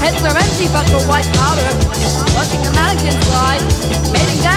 heads are empty but for white powder. Watching the mannequins fly, mating down.